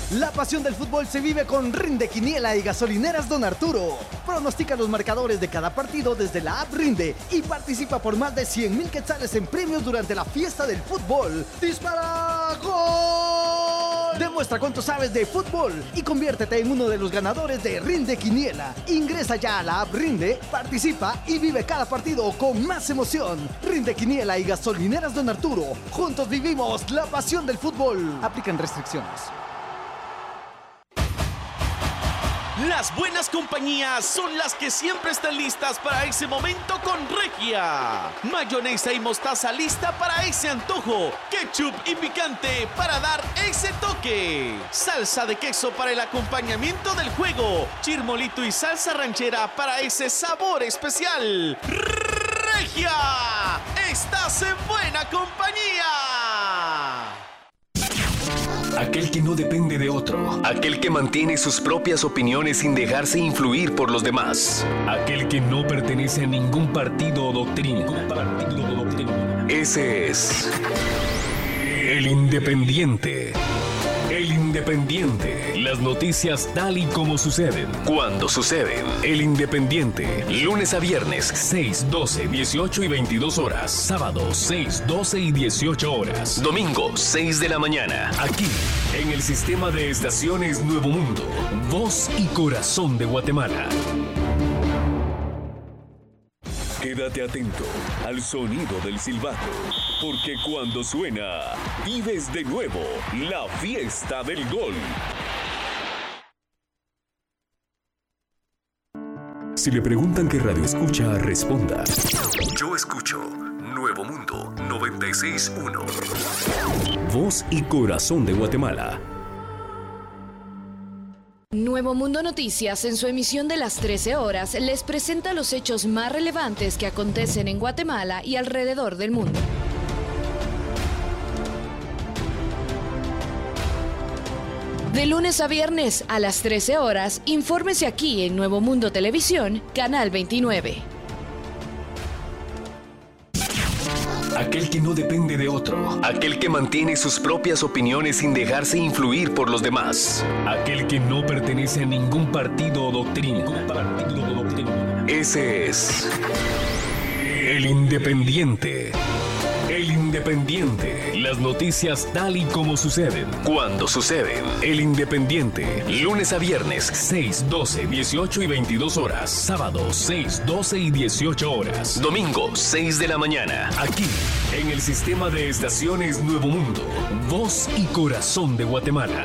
La pasión del fútbol se vive con Rinde Quiniela y Gasolineras Don Arturo. Pronostica los marcadores de cada partido desde la app Rinde y participa por más de 100,000 quetzales en premios durante la fiesta del fútbol. ¡Dispara! ¡Gol! Demuestra cuánto sabes de fútbol y conviértete en uno de los ganadores de Rinde Quiniela. Ingresa ya a la app Rinde, participa y vive cada partido con más emoción. Rinde Quiniela y Gasolineras Don Arturo. Juntos vivimos la pasión del fútbol. Aplican restricciones. Las buenas compañías son las que siempre están listas para ese momento con Regia. Mayonesa y mostaza lista para ese antojo. Ketchup y picante para dar ese toque. Salsa de queso para el acompañamiento del juego. Chirmolito y salsa ranchera para ese sabor especial. Regia, estás en buena compañía. Aquel que no depende de otro. Aquel que mantiene sus propias opiniones sin dejarse influir por los demás. Aquel que no pertenece a ningún partido o doctrina. Ese es el Independiente. El Independiente. Las noticias tal y como suceden. Cuando suceden. El Independiente. Lunes a viernes, 6, 12, 18 y 22 horas. Sábado, 6, 12 y 18 horas. Domingo, 6 de la mañana. Aquí, en el sistema de estaciones Nuevo Mundo. Voz y corazón de Guatemala. Quédate atento al sonido del silbato, porque cuando suena, vives de nuevo la fiesta del gol. Si le preguntan qué radio escucha, responda: yo escucho Nuevo Mundo 96.1. Voz y corazón de Guatemala. Nuevo Mundo Noticias, en su emisión de las 13 horas, les presenta los hechos más relevantes que acontecen en Guatemala y alrededor del mundo. De lunes a viernes a las 13 horas, infórmese aquí en Nuevo Mundo Televisión, Canal 29. Aquel que no depende de otro. Aquel que mantiene sus propias opiniones sin dejarse influir por los demás. Aquel que no pertenece a ningún partido o doctrina. Ese es el Independiente. El Independiente. Las noticias tal y como suceden. Cuando suceden. El Independiente. Lunes a viernes, 6, 12, 18 y 22 horas. Sábado, 6, 12 y 18 horas. Domingo, 6 de la mañana. Aquí, en el sistema de estaciones Nuevo Mundo. Voz y corazón de Guatemala.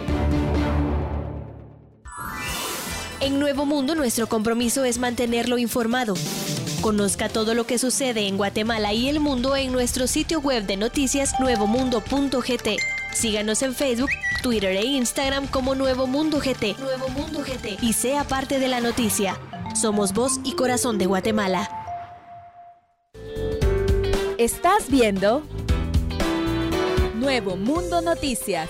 En Nuevo Mundo, nuestro compromiso es mantenerlo informado. Conozca todo lo que sucede en Guatemala y el mundo en nuestro sitio web de noticias nuevomundo.gt. Síganos en Facebook, Twitter e Instagram como Nuevo Mundo GT. Nuevo Mundo GT. Y sea parte de la noticia. Somos voz y corazón de Guatemala. Estás viendo Nuevo Mundo Noticias.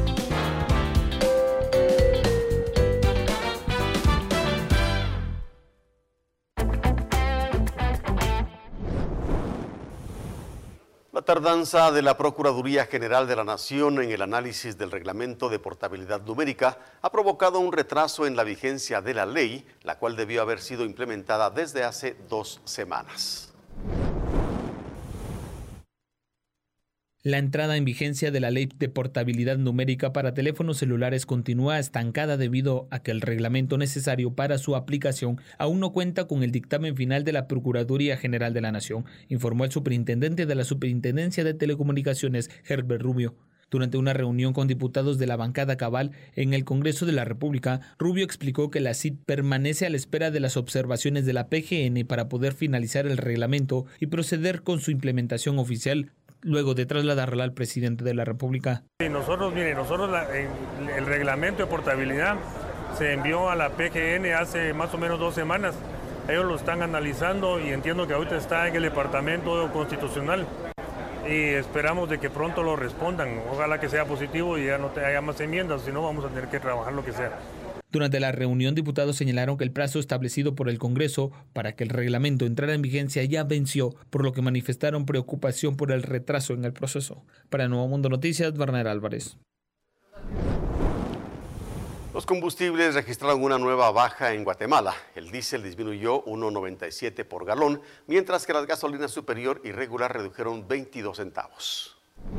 La tardanza de la Procuraduría General de la Nación en el análisis del reglamento de portabilidad numérica ha provocado un retraso en la vigencia de la ley, la cual debió haber sido implementada desde hace 2 semanas. La entrada en vigencia de la Ley de Portabilidad Numérica para teléfonos celulares continúa estancada debido a que el reglamento necesario para su aplicación aún no cuenta con el dictamen final de la Procuraduría General de la Nación, informó el superintendente de la Superintendencia de Telecomunicaciones, Herbert Rubio. Durante una reunión con diputados de la bancada Cabal en el Congreso de la República, Rubio explicó que la CIT permanece a la espera de las observaciones de la PGN para poder finalizar el reglamento y proceder con su implementación oficial, luego de trasladarla al presidente de la República. Nosotros el reglamento de portabilidad se envió a la PGN hace más o menos 2 semanas. Ellos lo están analizando y entiendo que ahorita está en el Departamento Constitucional y esperamos de que pronto lo respondan. Ojalá que sea positivo y ya no haya más enmiendas, si no vamos a tener que trabajar lo que sea. Durante la reunión, diputados señalaron que el plazo establecido por el Congreso para que el reglamento entrara en vigencia ya venció, por lo que manifestaron preocupación por el retraso en el proceso. Para Nuevo Mundo Noticias, Werner Álvarez. Los combustibles registraron una nueva baja en Guatemala. El diésel disminuyó 1.97 por galón, mientras que las gasolinas superior y regular redujeron 22 centavos.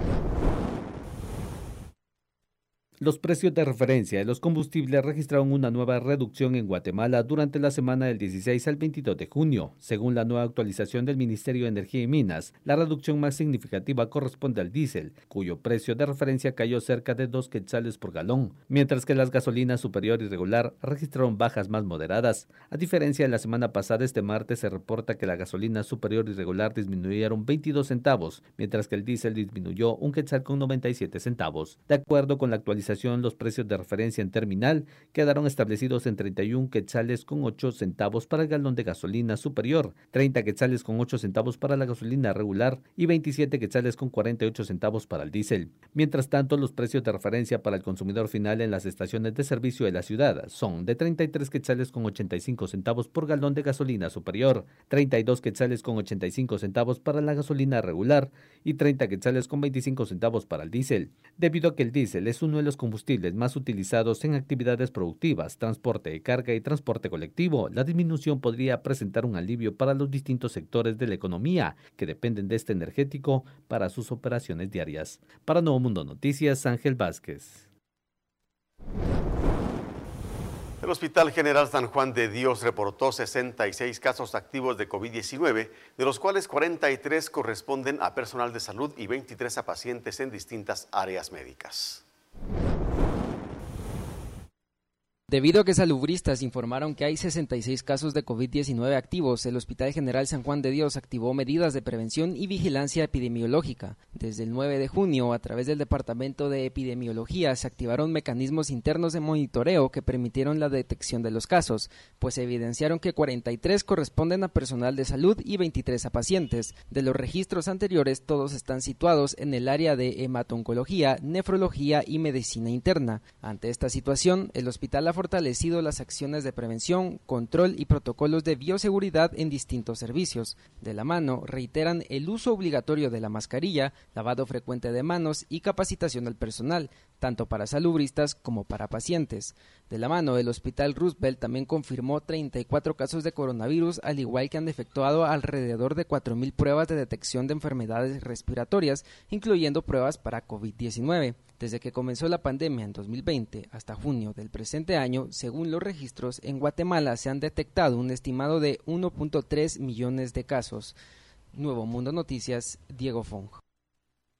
Los precios de referencia de los combustibles registraron una nueva reducción en Guatemala durante la semana del 16 al 22 de junio. Según la nueva actualización del Ministerio de Energía y Minas, la reducción más significativa corresponde al diésel, cuyo precio de referencia cayó cerca de 2 quetzales por galón, mientras que las gasolinas superior y regular registraron bajas más moderadas. A diferencia de la semana pasada, este martes se reporta que la gasolina superior y regular disminuyeron 22 centavos, mientras que el diésel disminuyó 1 quetzal con 97 centavos. De acuerdo con la actualización, los precios de referencia en terminal quedaron establecidos en 31 quetzales con 8 centavos para el galón de gasolina superior, 30 quetzales con 8 centavos para la gasolina regular y 27 quetzales con 48 centavos para el diésel. Mientras tanto, los precios de referencia para el consumidor final en las estaciones de servicio de la ciudad son de 33 quetzales con 85 centavos por galón de gasolina superior, 32 quetzales con 85 centavos para la gasolina regular y 30 quetzales con 25 centavos para el diésel. Debido a que el diésel es uno de los combustibles más utilizados en actividades productivas, transporte de carga y transporte colectivo, la disminución podría presentar un alivio para los distintos sectores de la economía que dependen de este energético para sus operaciones diarias. Para Nuevo Mundo Noticias, Ángel Vázquez. El Hospital General San Juan de Dios reportó 66 casos activos de COVID-19, de los cuales 43 corresponden a personal de salud y 23 a pacientes en distintas áreas médicas. Debido a que salubristas informaron que hay 66 casos de COVID-19 activos, el Hospital General San Juan de Dios activó medidas de prevención y vigilancia epidemiológica. Desde el 9 de junio, a través del Departamento de Epidemiología, se activaron mecanismos internos de monitoreo que permitieron la detección de los casos, pues se evidenciaron que 43 corresponden a personal de salud y 23 a pacientes. De los registros anteriores, todos están situados en el área de hemato-oncología, nefrología y medicina interna. Ante esta situación, el hospital ha fortalecido las acciones de prevención, control y protocolos de bioseguridad en distintos servicios. De la mano, reiteran el uso obligatorio de la mascarilla, lavado frecuente de manos y capacitación al personal, tanto para salubristas como para pacientes. De la mano, el Hospital Roosevelt también confirmó 34 casos de coronavirus, al igual que han efectuado alrededor de 4.000 pruebas de detección de enfermedades respiratorias, incluyendo pruebas para COVID-19. Desde que comenzó la pandemia en 2020 hasta junio del presente año, según los registros, en Guatemala se han detectado un estimado de 1.3 millones de casos. Nuevo Mundo Noticias, Diego Fong.